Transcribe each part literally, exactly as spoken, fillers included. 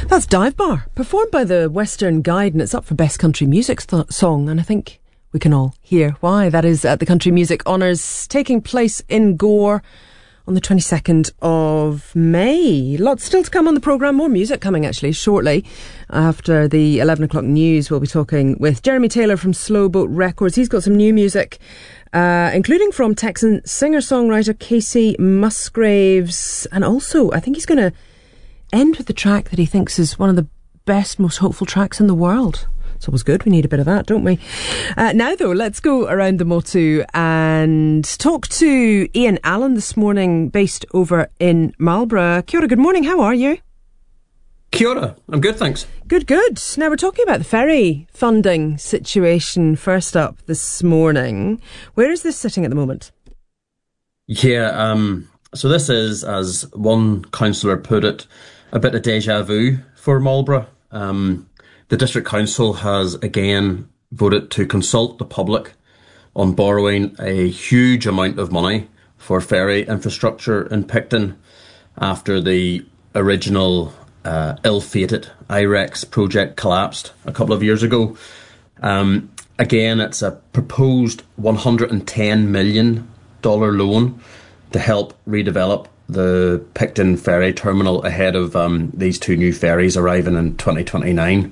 That's Dive Bar, performed by the Western Guide, and it's up for Best Country Music th- Song, and I think we can all hear why. That is at the Country Music Honours, taking place in Gore on the twenty-second of May. Lots still to come on the programme, more music coming actually shortly. After the eleven o'clock news, we'll be talking with Jeremy Taylor from Slow Boat Records. He's got some new music, uh, including from Texan singer-songwriter Casey Musgraves, and also I think he's going to end with the track that he thinks is one of the best, most hopeful tracks in the world. It's always good. We need a bit of that, don't we? Uh, now, though, let's go around the Motu and talk to Ian Allen this morning, based over in Marlborough. Kia ora, good morning. How are you? Kia ora. I'm good, thanks. Good, good. Now, we're talking about the ferry funding situation first up this morning. Where is this sitting at the moment? Yeah, um, so this is, as one councillor put it, a bit of deja vu for Marlborough. Um, the District Council has again voted to consult the public on borrowing a huge amount of money for ferry infrastructure in Picton after the original uh, ill-fated I REX project collapsed a couple of years ago. Um, again, it's a proposed one hundred ten million dollars loan to help redevelop the Picton ferry terminal ahead of um, these two new ferries arriving in twenty twenty-nine.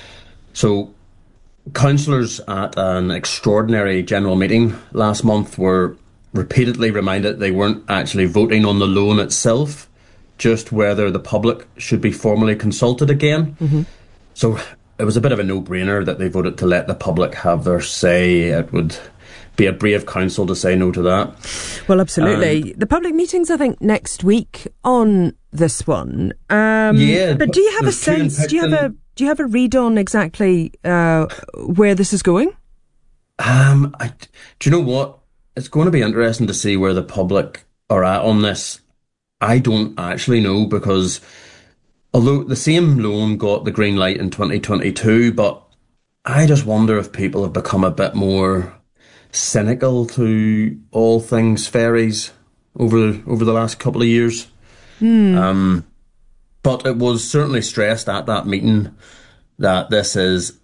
So, councillors at an extraordinary general meeting last month were repeatedly reminded they weren't actually voting on the loan itself, just whether the public should be formally consulted again. Mm-hmm. So, it was a bit of a no-brainer that they voted to let the public have their say. It would be a brave council to say no to that. Well, absolutely. Um, the public meeting's, I think, next week on this one. Um, yeah, but do you have a sense? Do you have a do you have a read on exactly uh, where this is going? Um, I, do you know what? It's going to be interesting to see where the public are at on this. I don't actually know, because although the same loan got the green light in twenty twenty-two, but I just wonder if people have become a bit more cynical to all things ferries over over the last couple of years. Mm. Um, but it was certainly stressed at that meeting that this is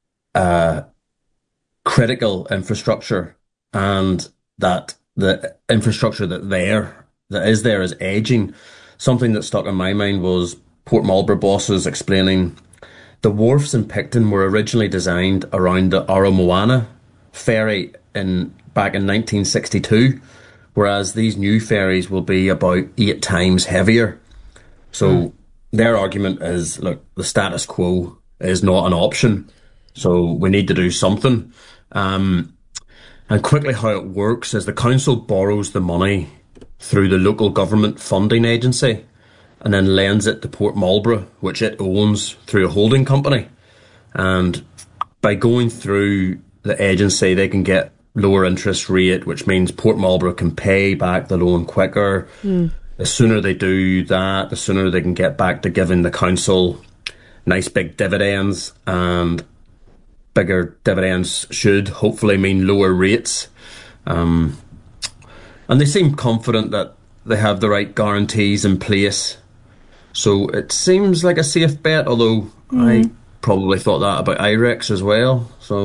uh, critical infrastructure, and that the infrastructure that there that is there is ageing. Something that stuck in my mind was Port Marlborough bosses explaining the wharfs in Picton were originally designed around the Aramoana ferry in back in nineteen sixty-two, whereas these new ferries will be about eight times heavier. So mm. their argument is, look, the status quo is not an option, so we need to do something. Um, and quickly how it works is the council borrows the money through the local government funding agency and then lends it to Port Marlborough, which it owns through a holding company. And by going through the agency, they can get lower interest rate, which means Port Marlborough can pay back the loan quicker. Mm. The sooner they do that, the sooner they can get back to giving the council nice big dividends, and bigger dividends should hopefully mean lower rates. Um, and they seem confident that they have the right guarantees in place. So it seems like a safe bet, although mm. I probably thought that about I REX as well. So,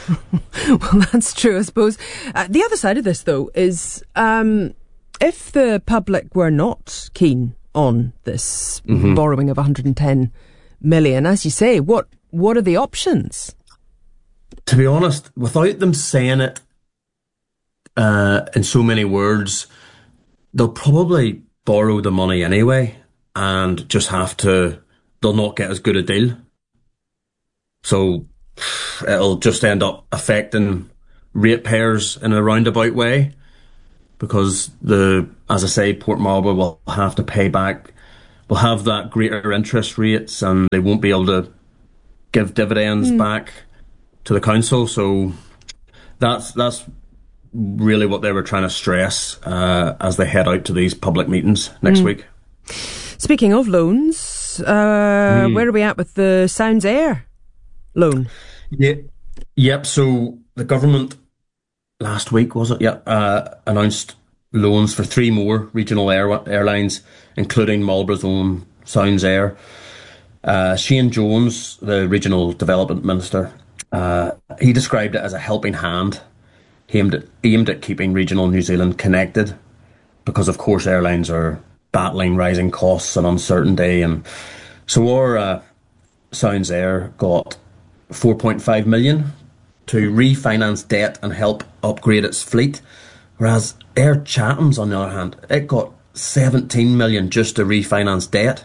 well, that's true, I suppose. Uh, the other side of this, though, is um, if the public were not keen on this mm-hmm. borrowing of one hundred ten million, as you say, what what are the options? To be honest, without them saying it uh, in so many words, they'll probably borrow the money anyway and just have to, they'll not get as good a deal. So it'll just end up affecting ratepayers in a roundabout way, because the, as I say, Port Marlborough will have to pay back, will have that greater interest rates, and they won't be able to give dividends mm. back to the council. So that's that's really what they were trying to stress uh, as they head out to these public meetings next mm. week. Speaking of loans, uh, mm. where are we at with the Sounds Air loan? Yeah, yep. So the government last week, was it? Yeah, uh, announced loans for three more regional air, airlines, including Marlborough's own Sounds Air. Uh, Shane Jones, the regional development minister, uh, he described it as a helping hand aimed at, aimed at keeping regional New Zealand connected, because of course airlines are battling rising costs and uncertainty. And so our uh, Sounds Air got four point five million to refinance debt and help upgrade its fleet, whereas Air Chatham's, on the other hand, it got seventeen million just to refinance debt.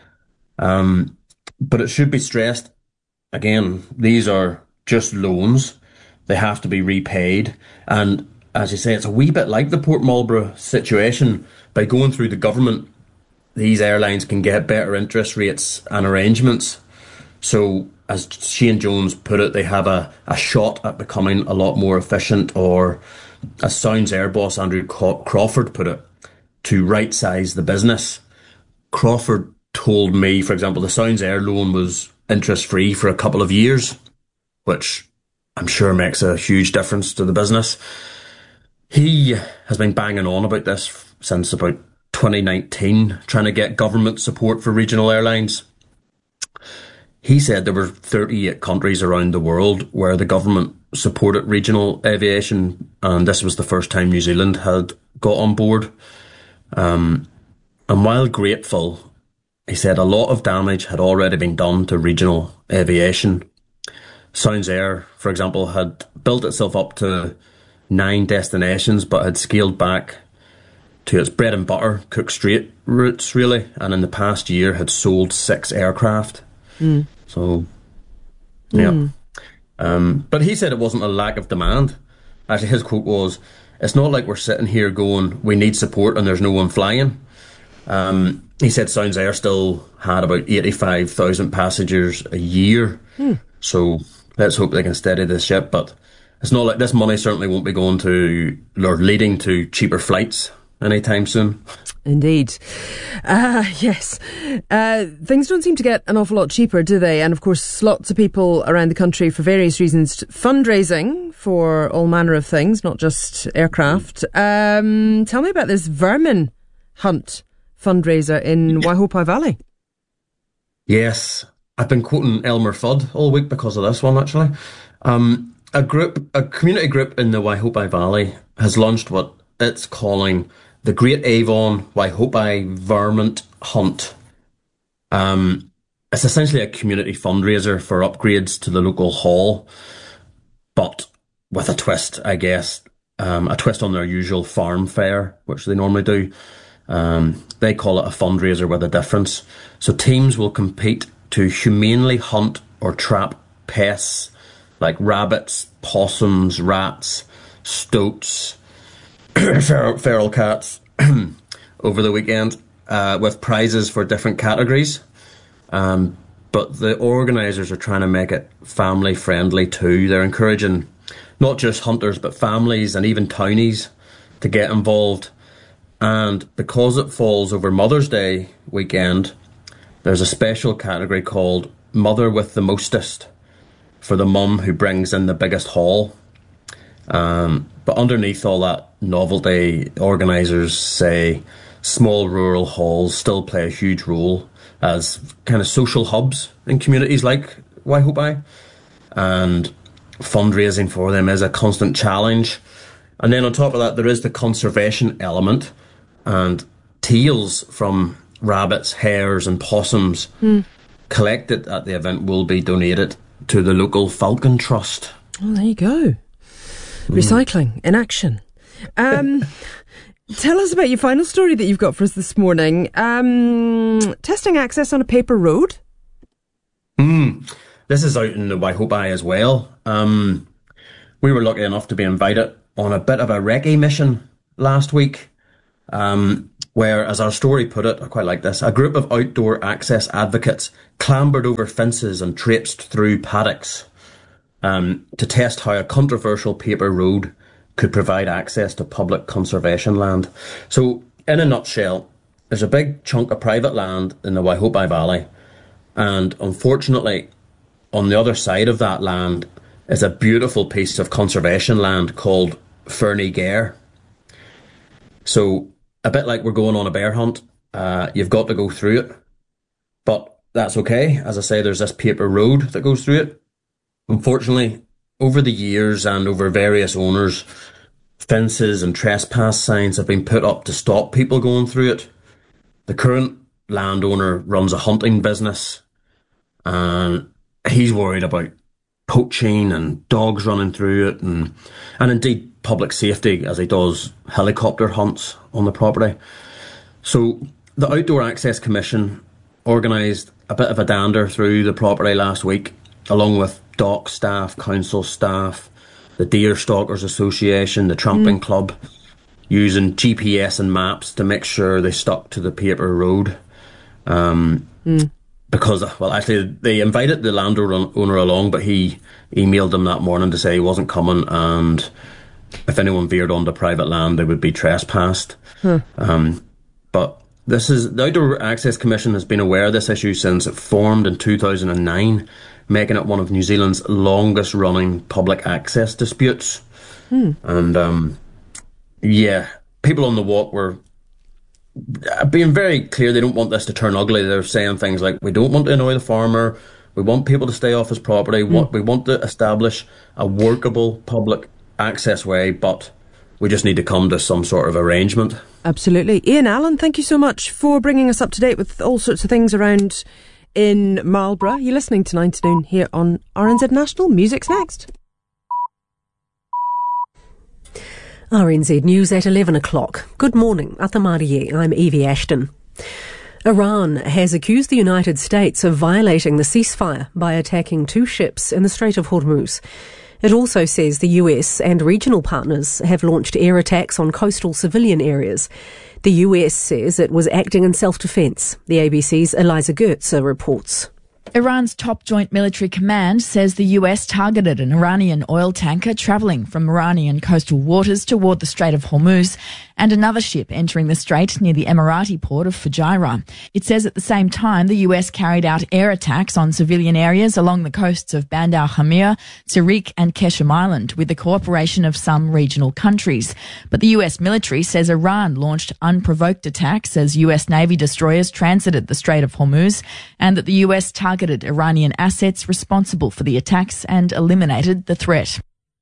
Um, but it should be stressed, again, these are just loans. They have to be repaid. And as you say, it's a wee bit like the Port Marlborough situation. By going through the government, these airlines can get better interest rates and arrangements. So, as Shane Jones put it, they have a, a shot at becoming a lot more efficient, or, as Sounds Air boss Andrew Crawford put it, to right-size the business. Crawford told me, for example, the Sounds Air loan was interest-free for a couple of years, which I'm sure makes a huge difference to the business. He has been banging on about this since about twenty nineteen, trying to get government support for regional airlines. He said there were thirty-eight countries around the world where the government supported regional aviation, and this was the first time New Zealand had got on board. Um, and while grateful, he said a lot of damage had already been done to regional aviation. Sounds Air, for example, had built itself up to nine destinations, but had scaled back to its bread and butter Cook Strait routes, really, and in the past year had sold six aircraft. Mm. So, yeah. Mm. Um, but he said it wasn't a lack of demand. Actually, his quote was, "It's not like we're sitting here going, we need support and there's no one flying." Um, he said Sounds Air still had about eighty-five thousand passengers a year. Mm. So let's hope they can steady the ship. But it's not like this money certainly won't be going to, or leading to, cheaper flights anytime soon. Indeed. Uh, yes. Uh, things don't seem to get an awful lot cheaper, do they? And of course, lots of people around the country, for various reasons, fundraising for all manner of things, not just aircraft. Um, tell me about this vermin hunt fundraiser in Waihopai Valley. Yes. I've been quoting Elmer Fudd all week because of this one, actually. Um, a group, a community group in the Waihopai Valley has launched what it's calling the Great Avon Waihopai Vermin Hunt. Um, it's essentially a community fundraiser for upgrades to the local hall, but with a twist, I guess. Um, a twist on their usual farm fair, which they normally do. Um, they call it a fundraiser with a difference. So teams will compete to humanely hunt or trap pests like rabbits, possums, rats, stoats, feral, feral cats over the weekend, uh, with prizes for different categories. Um, but the organisers are trying to make it family friendly too. They're encouraging not just hunters but families and even townies to get involved. And because it falls over Mother's Day weekend, there's a special category called Mother with the Mostest, for the mum who brings in the biggest haul. Um, but underneath all that novelty, organisers say small rural halls still play a huge role as kind of social hubs in communities like Waihopai, and fundraising for them is a constant challenge. And then on top of that, there is the conservation element, and tails from rabbits, hares and possums mm. collected at the event will be donated to the local Falcon Trust. Well, there you go. Recycling in action. Um, tell us about your final story that you've got for us this morning. Um, testing access on a paper road. Mm, this is out in the Waihopai as well. Um, we were lucky enough to be invited on a bit of a recce mission last week, um, where, as our story put it, I quite like this, a group of outdoor access advocates clambered over fences and traipsed through paddocks Um, to test how a controversial paper road could provide access to public conservation land. So, in a nutshell, there's a big chunk of private land in the Waihopai Valley, and unfortunately, on the other side of that land is a beautiful piece of conservation land called Fernie Gare. So, a bit like we're going on a bear hunt, uh, you've got to go through it. But that's okay. As I say, there's this paper road that goes through it. Unfortunately, over the years and over various owners, fences and trespass signs have been put up to stop people going through it. The current landowner runs a hunting business, and he's worried about poaching and dogs running through it, and and indeed public safety, as he does helicopter hunts on the property. So the Outdoor Access Commission organised a bit of a dander through the property last week, along with dock staff, council staff, the Deer Stalkers Association, the Tramping mm. Club, using G P S and maps to make sure they stuck to the paper road. Um, mm. Because, well, actually, they invited the landowner along, but he emailed them that morning to say he wasn't coming, and if anyone veered onto private land, they would be trespassed. Huh. Um, but this is the Outdoor Access Commission has been aware of this issue since it formed in two thousand nine, making it one of New Zealand's longest-running public access disputes. Hmm. And, um, yeah, people on the walk were being very clear they don't want this to turn ugly. They're saying things like, we don't want to annoy the farmer, we want people to stay off his property, mm. we want to establish a workable public access way, but we just need to come to some sort of arrangement. Absolutely. Ian Allen, thank you so much for bringing us up to date with all sorts of things around in Marlborough. You're listening to nine to noon here on R N Z National. Music's next. R N Z News at eleven o'clock. Good morning. Atamariye, I'm Evie Ashton. Iran has accused the United States of violating the ceasefire by attacking two ships in the Strait of Hormuz. It also says the U S and regional partners have launched air attacks on coastal civilian areas. The U S says it was acting in self-defense. The A B C's Eliza Gertzer reports. Iran's top joint military command says the U S targeted an Iranian oil tanker travelling from Iranian coastal waters toward the Strait of Hormuz and another ship entering the strait near the Emirati port of Fujairah. It says at the same time the U S carried out air attacks on civilian areas along the coasts of Band al-Hamir, Tariq and Keshem Island with the cooperation of some regional countries. But the U S military says Iran launched unprovoked attacks as U S Navy destroyers transited the Strait of Hormuz, and that the U S targeted Iranian assets responsible for the attacks and eliminated the threat.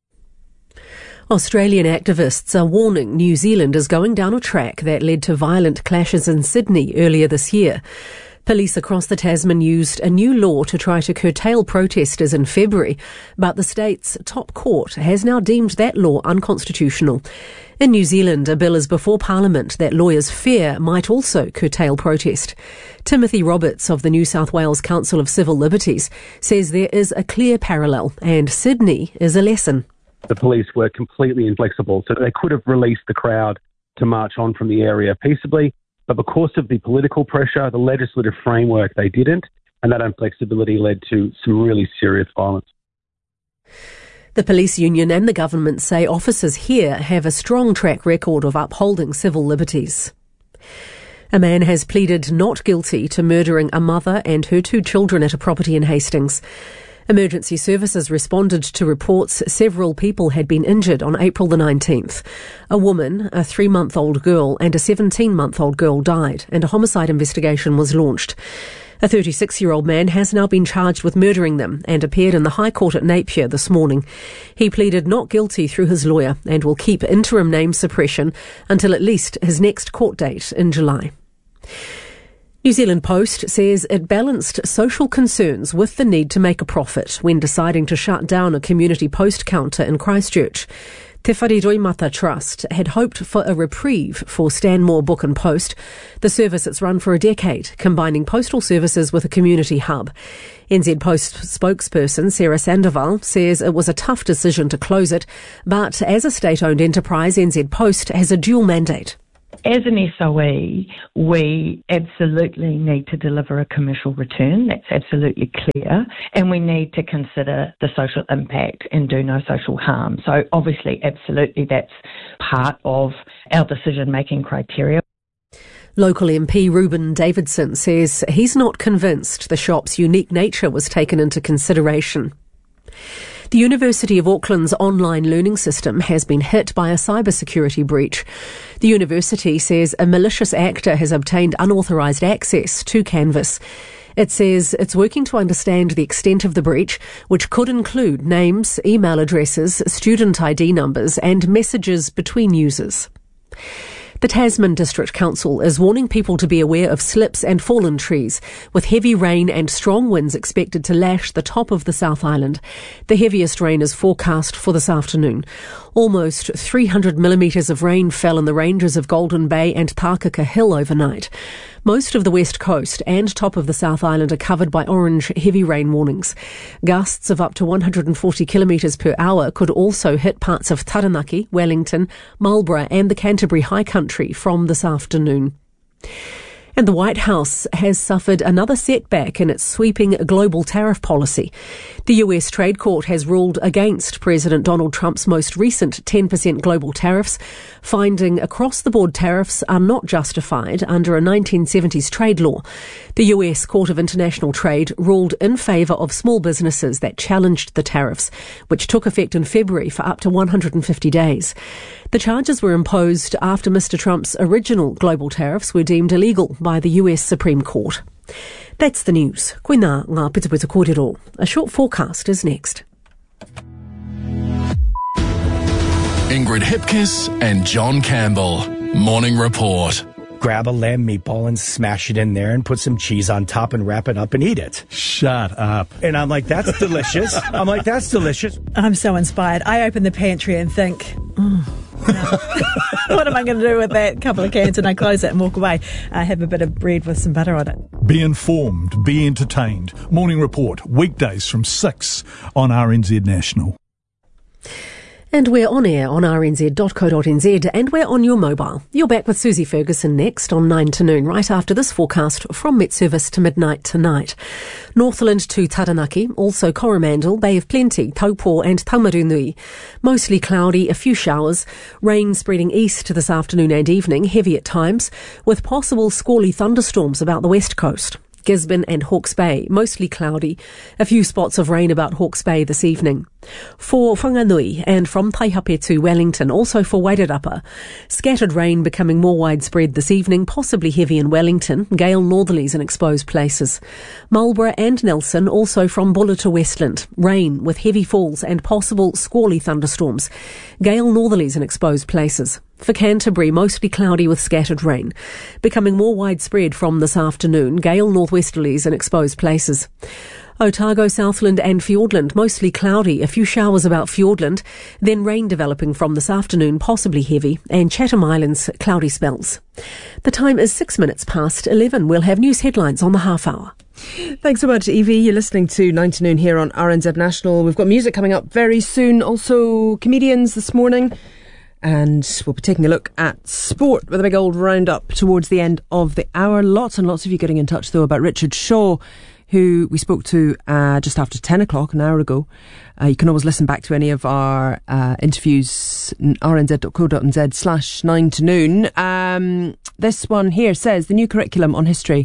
Australian activists are warning New Zealand is going down a track that led to violent clashes in Sydney earlier this year. Police across the Tasman used a new law to try to curtail protesters in February, but the state's top court has now deemed that law unconstitutional. In New Zealand, a bill is before Parliament that lawyers fear might also curtail protest. Timothy Roberts of the New South Wales Council of Civil Liberties says there is a clear parallel, and Sydney is a lesson. The police were completely inflexible, so they could have released the crowd to march on from the area peaceably, but because of the political pressure, the legislative framework, they didn't, and that inflexibility led to some really serious violence. The police union and the government say officers here have a strong track record of upholding civil liberties. A man has pleaded not guilty to murdering a mother and her two children at a property in Hastings. Emergency services responded to reports several people had been injured on April the nineteenth. A woman, a three-month-old girl and a seventeen-month-old girl died, and a homicide investigation was launched. A thirty-six-year-old man has now been charged with murdering them and appeared in the High Court at Napier this morning. He pleaded not guilty through his lawyer and will keep interim name suppression until at least his next court date in July. New Zealand Post says it balanced social concerns with the need to make a profit when deciding to shut down a community post counter in Christchurch. Te Whareroimata Trust had hoped for a reprieve for Stanmore Book and Post, the service it's run for a decade, combining postal services with a community hub. N Z Post spokesperson Sarah Sandoval says it was a tough decision to close it, but as a state-owned enterprise, N Z Post has a dual mandate. As an S O E, we absolutely need to deliver a commercial return. That's absolutely clear. And we need to consider the social impact and do no social harm. So obviously, absolutely, that's part of our decision-making criteria. Local M P Reuben Davidson says he's not convinced the shop's unique nature was taken into consideration. The University of Auckland's online learning system has been hit by a cybersecurity breach. The university says a malicious actor has obtained unauthorised access to Canvas. It says it's working to understand the extent of the breach, which could include names, email addresses, student I D numbers and messages between users. The Tasman District Council is warning people to be aware of slips and fallen trees, with heavy rain and strong winds expected to lash the top of the South Island. The heaviest rain is forecast for this afternoon. Almost three hundred millimetres of rain fell in the ranges of Golden Bay and Tākaka Hill overnight. Most of the west coast and top of the South Island are covered by orange heavy rain warnings. Gusts of up to one hundred forty kilometres per hour could also hit parts of Taranaki, Wellington, Marlborough and the Canterbury High Country from this afternoon. And the White House has suffered another setback in its sweeping global tariff policy. The U S Trade Court has ruled against President Donald Trump's most recent ten percent global tariffs, finding across-the-board tariffs are not justified under a nineteen seventies trade law. The U S Court of International Trade ruled in favour of small businesses that challenged the tariffs, which took effect in February for up to one hundred fifty days. The charges were imposed after Mister Trump's original global tariffs were deemed illegal by the U S Supreme Court. That's the news. Koina ngā pitupitu kōrero. A short forecast is next. Ingrid Hipkiss and John Campbell. Morning Report. Grab a lamb meatball and smash it in there and put some cheese on top and wrap it up and eat it. Shut up. And I'm like, that's delicious. I'm like, that's delicious. I'm so inspired. I open the pantry and think, mm, no. What am I going to do with that couple of cans? And I close it and walk away. I have a bit of bread with some butter on it. Be informed, be entertained. Morning Report, weekdays from six on R N Z National. And we're on air on r n z dot co dot n z and we're on your mobile. You're back with Susie Ferguson next on nine to noon, right after this forecast from Met Service to midnight tonight. Northland to Taranaki, also Coromandel, Bay of Plenty, Taupo and Taumarunui. Mostly cloudy, a few showers. Rain spreading east this afternoon and evening, heavy at times, with possible squally thunderstorms about the west coast. Gisborne and Hawke's Bay, mostly cloudy. A few spots of rain about Hawke's Bay this evening. For Whanganui and from Taihape to Wellington, also for Wairarapa. Scattered rain becoming more widespread this evening, possibly heavy in Wellington, gale northerlies in exposed places. Marlborough and Nelson, also from Buller to Westland. Rain with heavy falls and possible squally thunderstorms. Gale northerlies in exposed places. For Canterbury, mostly cloudy with scattered rain. Becoming more widespread from this afternoon, gale northwesterlies in exposed places. Otago, Southland and Fiordland, mostly cloudy, a few showers about Fiordland, then rain developing from this afternoon, possibly heavy, and Chatham Islands, cloudy spells. The time is six minutes past eleven. We'll have news headlines on the half hour. Thanks so much, Evie. You're listening to nine to noon here on R N Z National. We've got music coming up very soon. Also, comedians this morning. And we'll be taking a look at sport with a big old roundup towards the end of the hour. Lots and lots of you getting in touch, though, about Richard Shaw, who we spoke to uh, just after ten o'clock, an hour ago. Uh, you can always listen back to any of our uh, interviews, r n z dot co dot n z slash nine to noon. Um, this one here says the new curriculum on history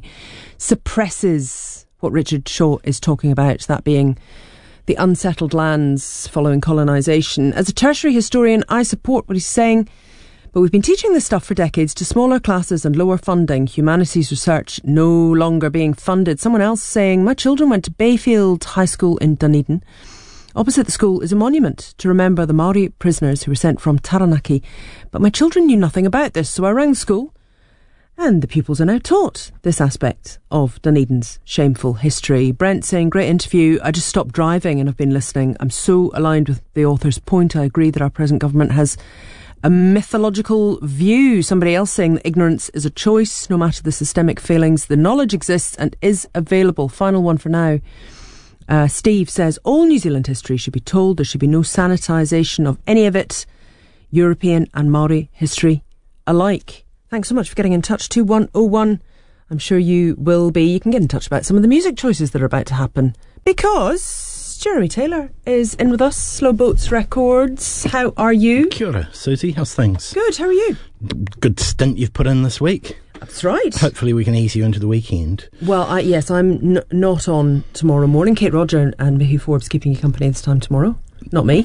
suppresses what Richard Shaw is talking about, that being the unsettled lands following colonisation. As a tertiary historian, I support what he's saying, but we've been teaching this stuff for decades to smaller classes and lower funding. Humanities research no longer being funded. Someone else saying, my children went to Bayfield High School in Dunedin. Opposite the school is a monument to remember the Māori prisoners who were sent from Taranaki. But my children knew nothing about this, so I rang the school, and the pupils are now taught this aspect of Dunedin's shameful history. Brent saying, great interview. I just stopped driving and have been listening. I'm so aligned with the author's point. I agree that our present government has a mythological view. Somebody else saying that ignorance is a choice. No matter the systemic failings, the knowledge exists and is available. Final one for now. Uh, Steve says, all New Zealand history should be told. There should be no sanitisation of any of it. European and Māori history alike. Thanks so much for getting in touch. two one oh one. I'm sure you will be. You can get in touch about some of the music choices that are about to happen, because Jeremy Taylor is in with us. Slow Boats Records. How are you? Kia ora, Susie. How's things? Good. How are you? Good stint you've put in this week. That's right. Hopefully we can ease you into the weekend. Well, I, yes, I'm n- not on tomorrow morning. Kate Roger and Mihu Forbes keeping you company this time tomorrow. Not me.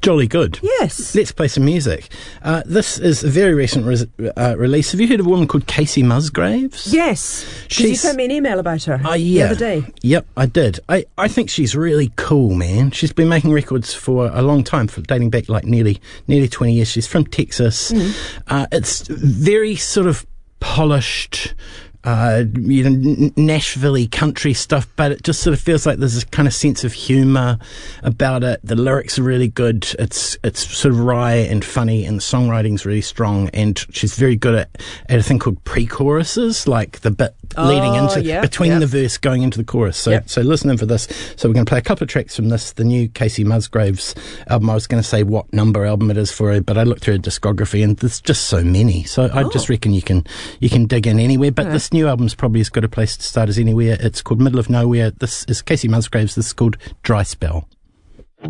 Jolly good. Yes. Let's play some music. Uh, this is a very recent re- uh, release. Have you heard of a woman called Casey Musgraves? Yes. Because you sent me an email about her uh, yeah. the other day. Yep, I did. I, I think she's really cool, man. She's been making records for a long time, for dating back like nearly nearly twenty years. She's from Texas. Mm. Uh, it's very sort of polished, uh, you know, Nashville-y country stuff, but it just sort of feels like there's this kind of sense of humour about it. The lyrics are really good. It's it's sort of wry and funny, and the songwriting's really strong. And she's very good at, at a thing called pre-choruses, like the bit oh, leading into yep, between yep. the verse going into the chorus. So yep. so listen in for this. So we're going to play a couple of tracks from this, the new Casey Musgraves album. I was going to say what number album it is for her, but I looked through her discography, and there's just so many. So oh. I just reckon you can you can dig in anywhere. But yeah. this new album's probably as good a place to start as anywhere. It's called Middle of Nowhere. This is Casey Musgraves. This is called Dry Spell.